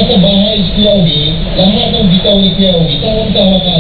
sa bahay si Kuya Ugi, lahat ng bitaw ni Kuya Ugi, tawang-tawa ka